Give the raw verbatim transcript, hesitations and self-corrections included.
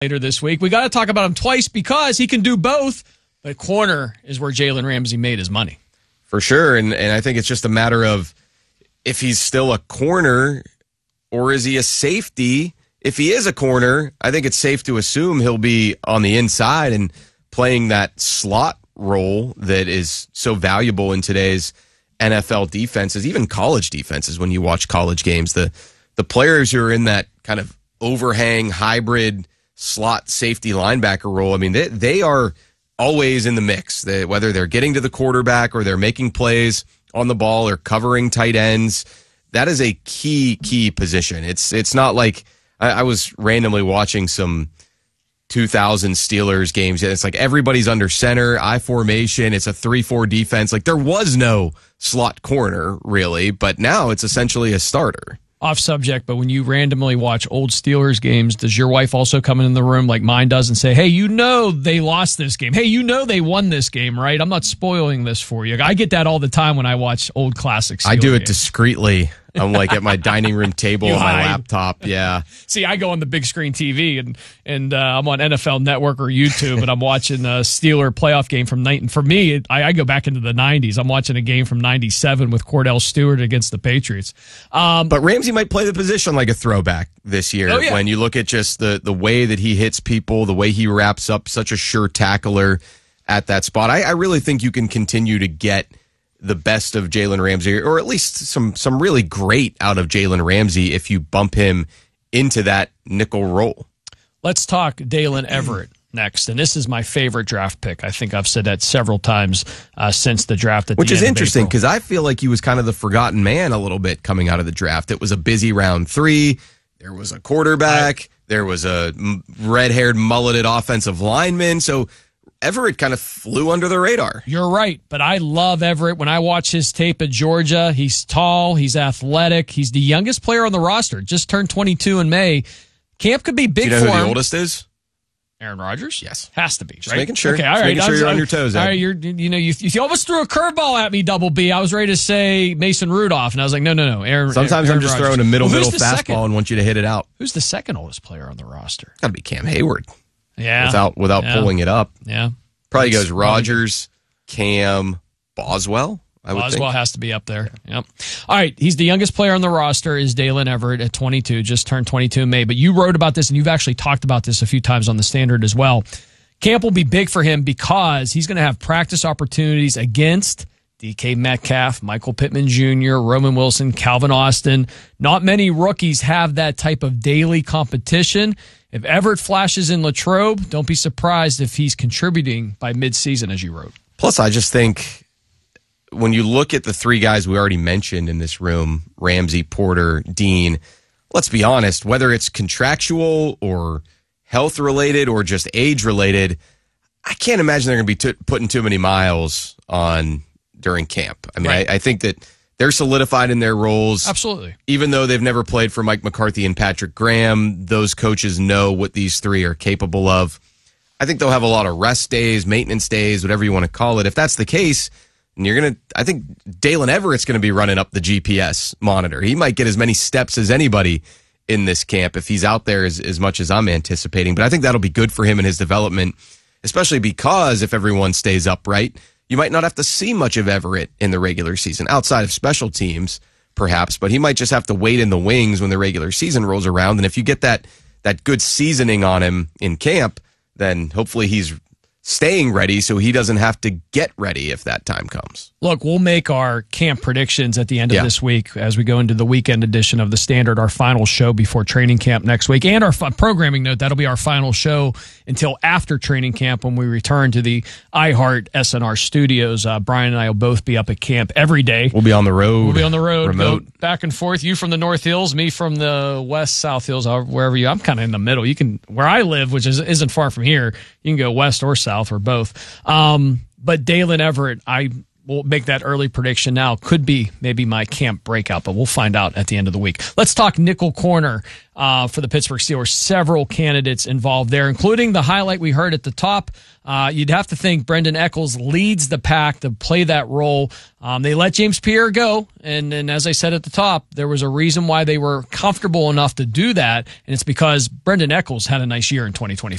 later this week. We got to talk about him twice because he can do both, but corner is where Jalen Ramsey made his money. For sure, and, and I think it's just a matter of if he's still a corner or is he a safety. If he is a corner, I think it's safe to assume he'll be on the inside and playing that slot role that is so valuable in today's N F L defenses, even college defenses. When you watch college games, the the players who are in that kind of overhang hybrid slot safety linebacker role, I mean, they, they are always in the mix. They, whether they're getting to the quarterback or they're making plays on the ball or covering tight ends, that is a key, key position. It's it's not like I, I was randomly watching some two thousand Steelers games, and it's like everybody's under center, I formation, it's a three four defense. Like there was no slot corner, really, but now it's essentially a starter. Off subject, but when you randomly watch old Steelers games, does your wife also come in the room like mine does and say, hey, you know they lost this game. Hey, you know they won this game, right? I'm not spoiling this for you. I get that all the time when I watch old classics. I do it games. discreetly. I'm like at my dining room table on my laptop. Yeah. See, I go on the big screen T V and and uh, I'm on N F L Network or YouTube and I'm watching a Steeler playoff game from night. And for me, I, I go back into the nineties. I'm watching a game from ninety-seven with Cordell Stewart against the Patriots. Um, but Ramsey might play the position like a throwback this year. Oh, yeah. When you look at just the the way that he hits people, the way he wraps up, such a sure tackler at that spot. I, I really think you can continue to get the best of Jalen Ramsey, or at least some some really great out of Jalen Ramsey if you bump him into that nickel role. Let's talk Dalen Everett next, and this is my favorite draft pick. I think I've said that several times uh, since the draft. At Which the is end interesting because I feel like he was kind of the forgotten man a little bit coming out of the draft. It was a busy round three. There was a quarterback. I, there was a red-haired, mulleted offensive lineman. So Everett kind of flew under the radar. You're right, but I love Everett. When I watch his tape at Georgia, he's tall, he's athletic, he's the youngest player on the roster. Just turned twenty-two in May. Camp could be big for him. Do you know for who him. the oldest is? Aaron Rodgers? Yes. Has to be, Just right? making sure. Okay, all Just right. making sure you're was, on your toes, Ed. All right, you're, you know, you, you almost threw a curveball at me, Double B. I was ready to say Mason Rudolph, and I was like, no, no, no. Aaron. Sometimes Aaron I'm just Rodgers. throwing a middle, well, middle fastball second? and want you to hit it out. Who's the second oldest player on the roster? Got to be Cam Hayward. Yeah. Without without yeah. pulling it up. Yeah. Probably That's goes Rodgers, Cam, Boswell. I would Boswell think. has to be up there. Yeah. Yep. All right. He's the youngest player on the roster is Dalen Everett at twenty-two, just turned twenty-two in May. But you wrote about this and you've actually talked about this a few times on the Standard as well. Camp will be big for him because he's going to have practice opportunities against D K Metcalf, Michael Pittman Junior, Roman Wilson, Calvin Austin. Not many rookies have that type of daily competition. If Everett flashes in Latrobe, don't be surprised if he's contributing by midseason, as you wrote. Plus, I just think when you look at the three guys we already mentioned in this room, Ramsey, Porter, Dean, let's be honest, whether it's contractual or health-related or just age-related, I can't imagine they're going to be t- putting too many miles on during camp. I mean, right. I, I think that they're solidified in their roles. Absolutely. Even though they've never played for Mike McCarthy and Patrick Graham, those coaches know what these three are capable of. I think they'll have a lot of rest days, maintenance days, whatever you want to call it. If that's the case, and you're going to, I think Dalen Everett's going to be running up the G P S monitor. He might get as many steps as anybody in this camp if he's out there as, as much as I'm anticipating. But I think that'll be good for him in his development, especially because if everyone stays upright, you might not have to see much of Everett in the regular season, outside of special teams, perhaps, but he might just have to wait in the wings when the regular season rolls around. And if you get that that good seasoning on him in camp, then hopefully he's staying ready so he doesn't have to get ready if that time comes. Look, we'll make our camp predictions at the end of yeah. this week as we go into the weekend edition of the Standard, our final show before training camp next week. And our f- programming note, that'll be our final show until after training camp when we return to the iHeart S N R studios. Uh, Brian and I will both be up at camp every day. We'll be on the road. We'll be on the road. Remote. Go back and forth. You from the North Hills, me from the West, South Hills, wherever you. I'm kind of in the middle. You can, where I live, which is, isn't far from here, you can go west or south or both. Um, but Dalen Everett, I we'll make that early prediction now. Could be maybe my camp breakout, but we'll find out at the end of the week. Let's talk nickel corner uh, for the Pittsburgh Steelers. Several candidates involved there, including the highlight we heard at the top. Uh, you'd have to think Brendan Eccles leads the pack to play that role. Um, they let James Pierre go, and, and as I said at the top, there was a reason why they were comfortable enough to do that, and it's because Brendan Eccles had a nice year in twenty twenty-four.